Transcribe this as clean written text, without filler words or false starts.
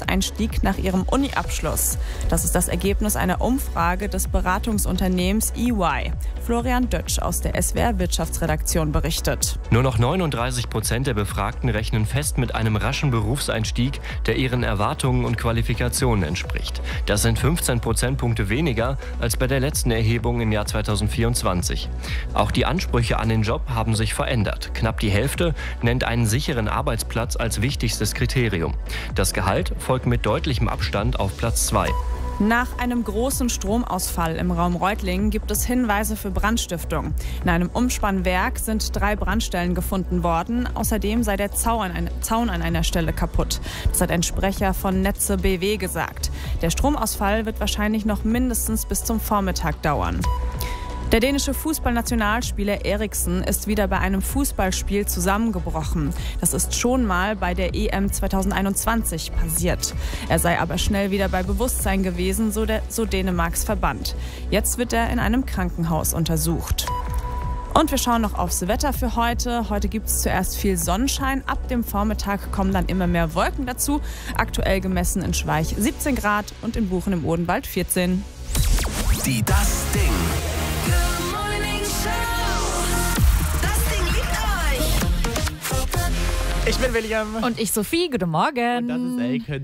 Berufseinstieg nach ihrem Uni-Abschluss. Das ist das Ergebnis einer Umfrage des Beratungsunternehmens EY. Florian Dötsch aus der SWR Wirtschaftsredaktion berichtet. Nur noch 39% der Befragten rechnen fest mit einem raschen Berufseinstieg, der ihren Erwartungen und Qualifikationen entspricht. Das sind 15 Prozentpunkte weniger als bei der letzten Erhebung im Jahr 2024. Auch die Ansprüche an den Job haben sich verändert. Knapp die Hälfte nennt einen sicheren Arbeitsplatz als wichtigstes Kriterium. Das Gehalt folgt mit deutlichem Abstand auf Platz 2. Nach einem großen Stromausfall im Raum Reutlingen gibt es Hinweise für Brandstiftung. In einem Umspannwerk sind 3 Brandstellen gefunden worden. Außerdem sei der Zaun an einer Stelle kaputt. Das hat ein Sprecher von Netze BW gesagt. Der Stromausfall wird wahrscheinlich noch mindestens bis zum Vormittag dauern. Der dänische Fußballnationalspieler Eriksen ist wieder bei einem Fußballspiel zusammengebrochen. Das ist schon mal bei der EM 2021 passiert. Er sei aber schnell wieder bei Bewusstsein gewesen, so Dänemarks Verband. Jetzt wird er in einem Krankenhaus untersucht. Und wir schauen noch aufs Wetter für heute. Heute gibt es zuerst viel Sonnenschein. Ab dem Vormittag kommen dann immer mehr Wolken dazu. Aktuell gemessen in Schweich 17 Grad und in Buchen im Odenwald 14. Das Ding. Ich bin William. Und ich Sophie, guten Morgen. Und das ist Elke.